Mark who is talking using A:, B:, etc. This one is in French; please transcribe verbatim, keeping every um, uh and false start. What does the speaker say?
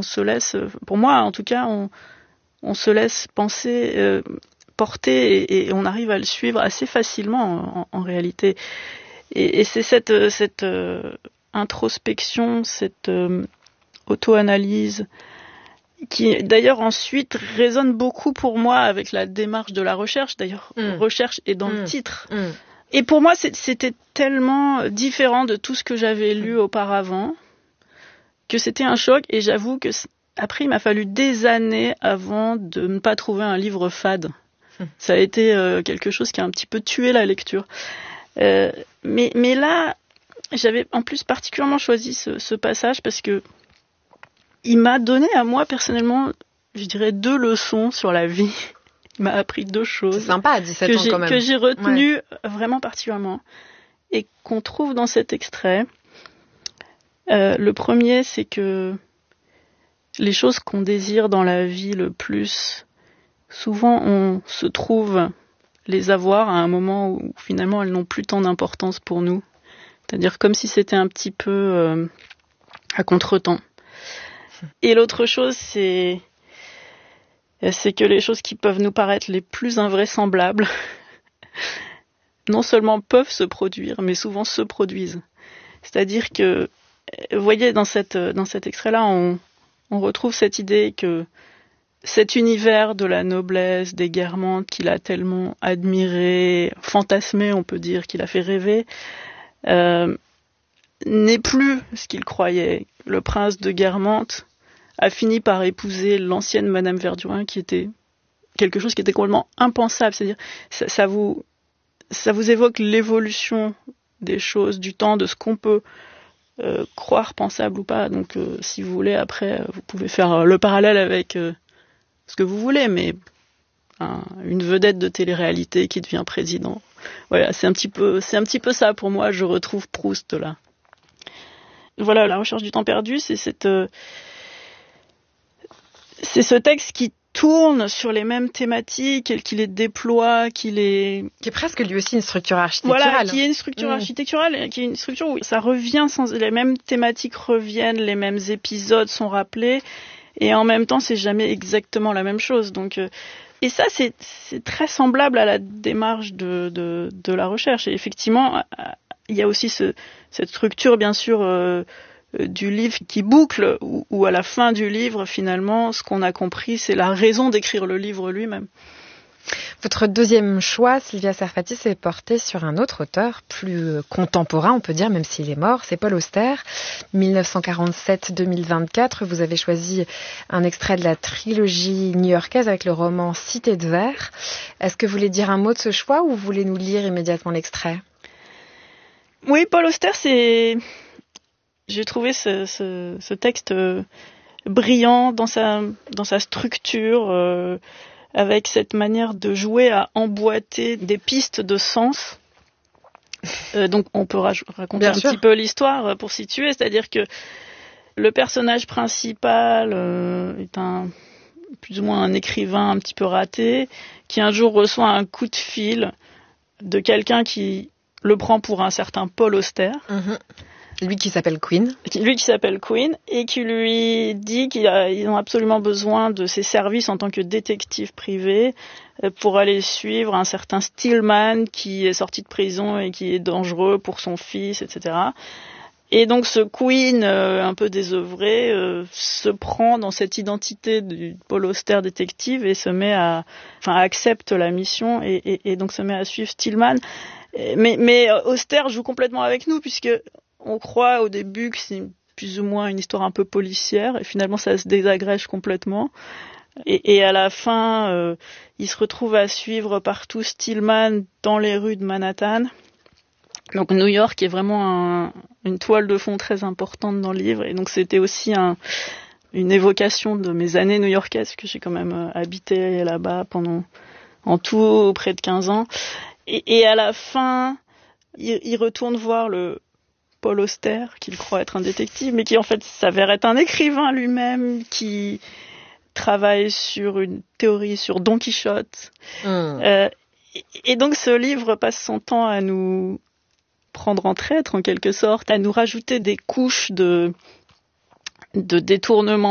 A: se laisse, pour moi en tout cas, on, on se laisse penser, euh, porter et, et on arrive à le suivre assez facilement en, en réalité. Et, et c'est cette, cette euh, introspection, cette euh, auto-analyse qui d'ailleurs ensuite résonne beaucoup pour moi avec la démarche de la recherche. D'ailleurs, mmh. recherche est dans mmh. le titre. Mmh. Et pour moi, c'était tellement différent de tout ce que j'avais lu auparavant que c'était un choc. Et j'avoue que après, il m'a fallu des années avant de ne pas trouver un livre fade. Mmh. Ça a été euh, quelque chose qui a un petit peu tué la lecture. Euh, mais, mais là, j'avais en plus particulièrement choisi ce, ce passage parce que il m'a donné à moi personnellement, je dirais, deux leçons sur la vie. Il m'a appris deux choses.
B: C'est sympa à dix-sept
A: que
B: ans quand même.
A: Que j'ai retenues ouais. vraiment particulièrement et qu'on trouve dans cet extrait. Euh, le premier, c'est que les choses qu'on désire dans la vie le plus, souvent on se trouve les avoir à un moment où finalement elles n'ont plus tant d'importance pour nous. C'est-à-dire comme si c'était un petit peu euh, à contretemps. Et l'autre chose, c'est, c'est que les choses qui peuvent nous paraître les plus invraisemblables, non seulement peuvent se produire, mais souvent se produisent. C'est-à-dire que, vous voyez, dans, cette, dans cet extrait-là, on, on retrouve cette idée que cet univers de la noblesse, des Guermantes qu'il a tellement admiré, fantasmé, on peut dire, qu'il a fait rêver, euh, n'est plus ce qu'il croyait. Le prince de Guermantes a fini par épouser l'ancienne Madame Verdurin, qui était quelque chose qui était complètement impensable. C'est-à-dire, ça, ça vous, ça vous évoque l'évolution des choses, du temps, de ce qu'on peut euh, croire pensable ou pas. Donc, euh, si vous voulez, après, vous pouvez faire le parallèle avec euh, ce que vous voulez, mais un, une vedette de télé-réalité qui devient président. Voilà, c'est un petit peu, c'est un petit peu ça pour moi. Je retrouve Proust là. Voilà, La recherche du temps perdu, c'est cette euh, c'est ce texte qui tourne sur les mêmes thématiques, qui les déploie, qui les...
B: Qui est presque lui aussi une structure architecturale.
A: Voilà, qui est une structure mmh. architecturale, qui est une structure où ça revient, sans... les mêmes thématiques reviennent, les mêmes épisodes sont rappelés, et en même temps, c'est jamais exactement la même chose. Donc, euh... Et ça, c'est, c'est très semblable à la démarche de, de, de la recherche. Et effectivement, il y a aussi ce, cette structure, bien sûr... Euh... du livre qui boucle, où, où à la fin du livre, finalement, ce qu'on a compris, c'est la raison d'écrire le livre lui-même.
B: Votre deuxième choix, Sylvia Serfaty, s'est porté sur un autre auteur, plus contemporain, on peut dire, même s'il est mort, c'est Paul Auster. dix-neuf cent quarante-sept à deux mille vingt-quatre, vous avez choisi un extrait de la trilogie new-yorkaise avec le roman Cité de verre. Est-ce que vous voulez dire un mot de ce choix ou vous voulez nous lire immédiatement l'extrait ?
A: Oui, Paul Auster, c'est... J'ai trouvé ce, ce, ce texte brillant dans sa, dans sa structure, euh, avec cette manière de jouer à emboîter des pistes de sens. Euh, donc on peut ra- raconter Bien un sûr. petit peu l'histoire pour situer, c'est-à-dire que le personnage principal euh, est un plus ou moins un écrivain un petit peu raté, qui un jour reçoit un coup de fil de quelqu'un qui le prend pour un certain Paul Auster.
B: Mmh. Lui qui s'appelle Queen.
A: Lui qui s'appelle Queen et qui lui dit qu'ils ont absolument besoin de ses services en tant que détective privé pour aller suivre un certain Stillman qui est sorti de prison et qui est dangereux pour son fils, et cetera. Et donc ce Queen, euh, un peu désœuvré, euh, se prend dans cette identité du Paul Auster détective et se met à, enfin accepte la mission et, et, et donc se met à suivre Stillman. Mais, mais Auster joue complètement avec nous puisque on croit au début que c'est plus ou moins une histoire un peu policière et finalement ça se désagrège complètement. Et, et à la fin, euh, il se retrouve à suivre partout Stillman dans les rues de Manhattan. Donc New York est vraiment un, une toile de fond très importante dans le livre. Et donc c'était aussi un, une évocation de mes années new-yorkaises, que j'ai quand même habité là-bas pendant en tout près de quinze ans. Et, et à la fin, il, il retourne voir le Paul Auster, qu'il croit être un détective, mais qui en fait s'avère être un écrivain lui-même, qui travaille sur une théorie sur Don Quichotte. Mmh. Euh, et, et donc ce livre passe son temps à nous prendre en traître, en quelque sorte, à nous rajouter des couches de, de détournement